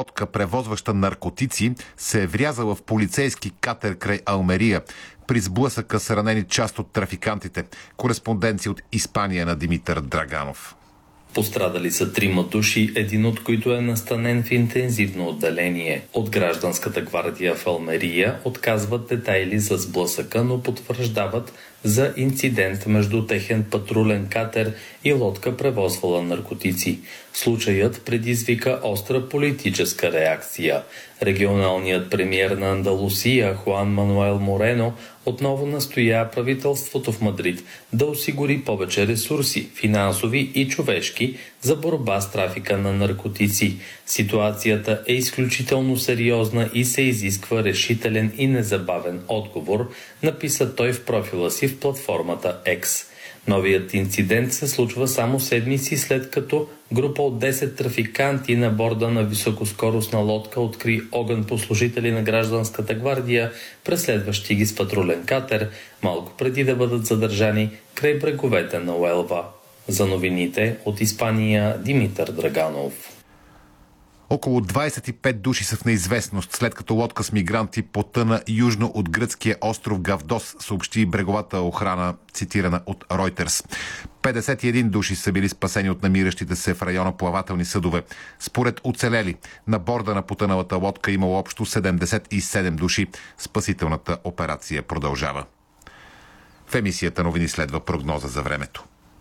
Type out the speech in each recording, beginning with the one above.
лодка, превозваща наркотици, се е врязала в полицейски катер край Алмерия. При сблъсъка са ранени част от трафикантите. Кореспонденция от Испания на Димитър Драганов. Пострадали са 3 души, един от които е настанен в интензивно отделение. От гражданската гвардия в Алмерия отказват детайли за сблъсъка, но потвърждават за инцидент между техен патрулен катер и лодка, превозвала наркотици. Случаят предизвика остра политическа реакция. Регионалният премиер на Андалусия Хуан Мануел Морено отново настоя правителството в Мадрид да осигури повече ресурси, финансови и човешки, за борба с трафика на наркотици. Ситуацията е изключително сериозна и се изисква решителен и незабавен отговор, написа той в профила си в платформата X. Новият инцидент се случва само седмици след като група от 10 трафиканти на борда на високоскоростна лодка откри огън по служители на гражданската гвардия, преследващи ги с патрулен катер, малко преди да бъдат задържани край бреговете на Уелва. За новините от Испания, Димитър Драганов. Около 25 души са в неизвестност, след като лодка с мигранти потъна южно от гръцкия остров Гавдос, съобщи бреговата охрана, цитирана от Reuters. 51 души са били спасени от намиращите се в района плавателни съдове. Според оцелели, на борда на потъналата лодка имало общо 77 души. Спасителната операция продължава. В емисията новини следва прогноза за времето.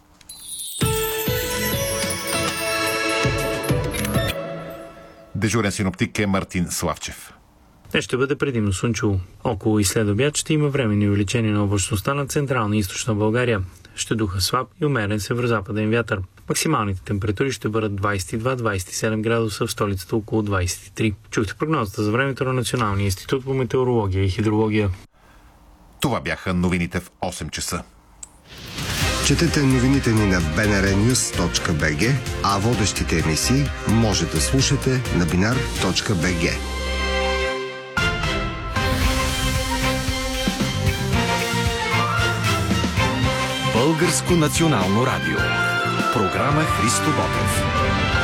Дежурен синоптик е Мартин Славчев. Днес ще бъде предимно слънчево. Около и след обяд ще има временни увеличение на облачността на централна и източна България. Ще духа слаб и умерен северозападен вятър. Максималните температури ще бъдат 22-27 градуса, в столицата около 23. Чухте прогнозата за времето на Националния институт по метеорология и хидрология. Това бяха новините в 8 часа. Четете новините ни на bnrnews.bg, а водещите емисии може да слушате на binar.bg. Българско национално радио. Програма Христо Ботев.